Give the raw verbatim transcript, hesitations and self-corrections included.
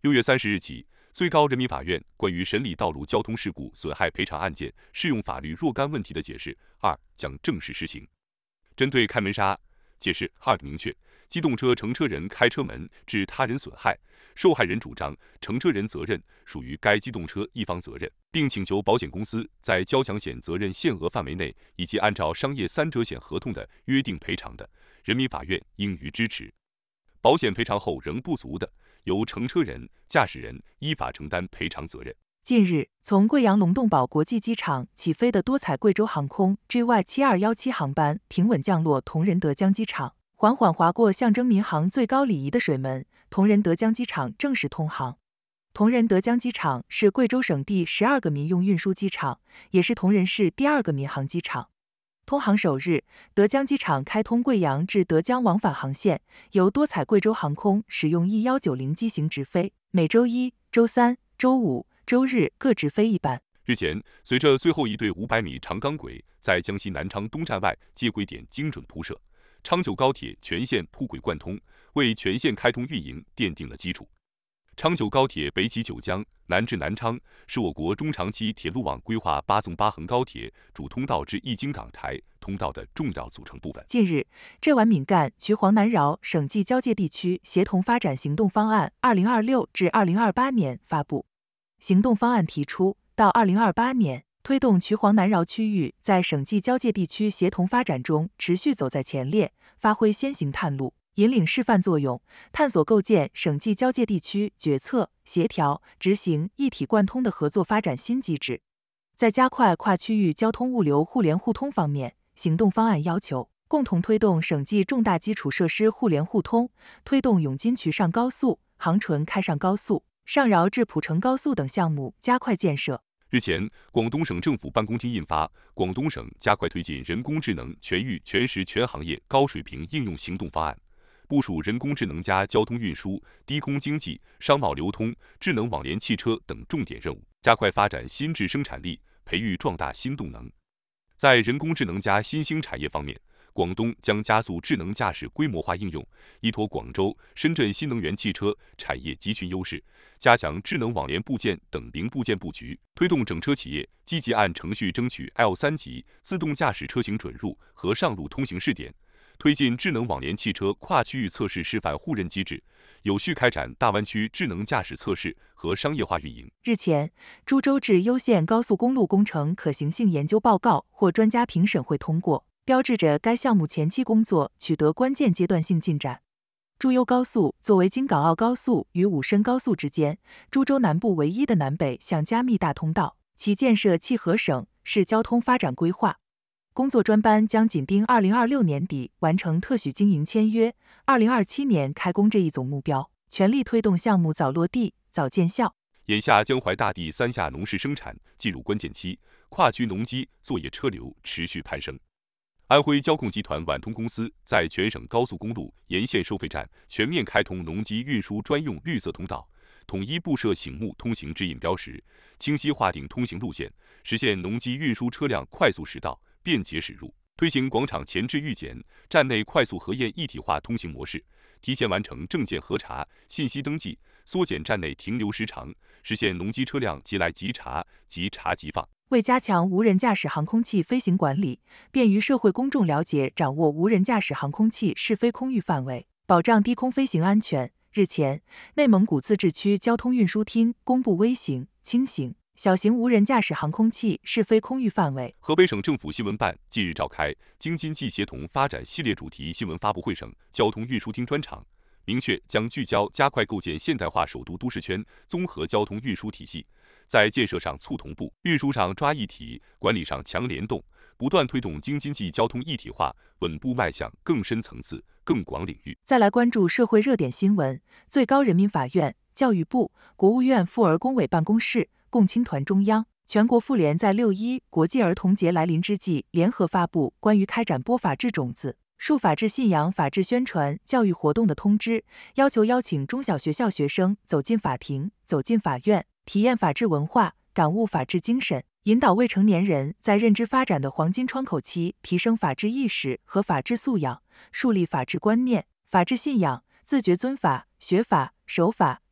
六月三十日起，最高人民法院关于审理道路交通事故损害赔偿案件适用法律若干问题的解释二将正式施行。针对开门杀解释二明确，机动车乘车人开车门致他人损害，受害人主张乘车人责任属于该机动车一方责任，并请求保险公司在交强险责任限额范围内以及按照商业三者险合同的约定赔偿的，人民法院应予支持。保险赔偿后仍不足的，由乘车人、驾驶人依法承担赔偿责任。 近日，从贵阳龙洞堡国际机场起飞的多彩贵州航空 G Y 七二一七航班平稳降落同仁德江机场，缓缓划过象征民航最高礼仪的水门，同仁德江机场正式通航。同仁德江机场是贵州省第十二个民用运输机场，也是同仁市第二个民航机场。通航首日，德江机场开通贵阳至德江往返航线，由多彩贵州航空使用 E一九零机型直飞，每周一、周三、周五、周日各直飞一班。 日前，随着最后一对五百米长钢轨在江西南昌东站外接轨点精准铺设，昌九高铁全线铺轨贯通，为全线开通运营奠定了基础。昌九高铁北起九江，南至南昌，是我国中长期铁路网规划八纵八横高铁主通道至易京港台通道的重要组成部分。 近日，浙皖闽赣衢黄南饶省际交界地区协同发展行动方案二零二六至二零二八年发布。行动方案提出，到二零二八年，推动衢黄南饶区域在省际交界地区协同发展中持续走在前列，发挥先行探路、引领示范作用，探索构建省际交界地区决策、协调、执行一体贯通的合作发展新机制。在加快跨区域交通物流互联互通方面，行动方案要求共同推动省际重大基础设施互联互通，推动永金渠上高速、杭纯开上高速、上饶至蒲城高速等项目加快建设。 日前，广东省政府办公厅印发《广东省加快推进人工智能全域全时全行业高水平应用行动方案》，部署人工智能加交通运输、低空经济、商贸流通、智能网联汽车等重点任务，加快发展新质生产力，培育壮大新动能。在人工智能加新兴产业方面，广东将加速智能驾驶规模化应用，依托广州、深圳新能源汽车产业集群优势，加强智能网联部件等零部件布局，推动整车企业积极按程序争取 L 三 级自动驾驶车型准入和上路通行试点，推进智能网联汽车跨区域测试示范互认机制，有序开展大湾区智能驾驶测试和商业化运营。 日前，株洲至攸县高速公路工程可行性研究报告获专家评审会通过，标志着该项目前期工作取得关键阶段性进展。株攸高速作为京港澳高速与武深高速之间株洲南部唯一的南北向加密大通道，其建设契合省市交通发展规划。工作专班将紧盯二零二六年底完成特许经营签约，二零二七年开工这一总目标，全力推动项目早落地、早见效。 眼下江淮大地三下农事生产进入关键期，跨区农机作业车流持续攀升。安徽交控集团皖通公司在全省高速公路沿线收费站全面开通农机运输专用绿色通道，统一布设醒目通行指引标识，清晰划定通行路线，实现农机运输车辆快速驶到、便捷驶入。推行广场前置预检、站内快速核验一体化通行模式，提前完成证件核查、信息登记，缩减站内停留时长，实现农机车辆即来即查、即查即放。 为加强无人驾驶航空器飞行管理，便于社会公众了解掌握无人驾驶航空器试飞空域范围，保障低空飞行安全，日前，内蒙古自治区交通运输厅公布微型、轻型、小型无人驾驶航空器试飞空域范围。 河北省政府新闻办近日召开京津冀协同发展系列主题新闻发布会省交通运输厅专场，明确将聚焦加快构建现代化首都都市圈综合交通运输体系，在建设上促同步，运输上抓一体，管理上强联动，不断推动京津冀交通一体化稳步迈向更深层次、更广领域。 再来关注社会热点新闻，最高人民法院、教育部、国务院妇儿工委办公室、共青团中央、全国妇联在六一国际儿童节来临之际联合发布关于开展播法治种子、树法治信仰法治宣传教育活动的通知，要求邀请中小学校学生走进法庭、走进法院，体验法治文化，感悟法治精神，引导未成年人在认知发展的黄金窗口期提升法治意识和法治素养，树立法治观念、法治信仰，自觉遵法、学法、守法，